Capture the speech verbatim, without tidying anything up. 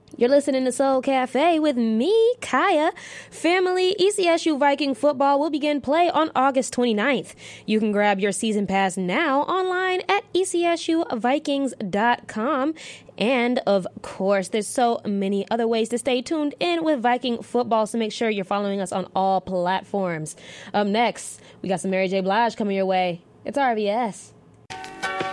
You're listening to Soul Cafe with me, Kaya. Family, E C S U Viking football will begin play on August twenty-ninth. You can grab your season pass now online at E C S U Vikings dot com. And, of course, there's so many other ways to stay tuned in with Viking football, so make sure you're following us on all platforms. Up next, we got some Mary J. Blige coming your way. It's R V S.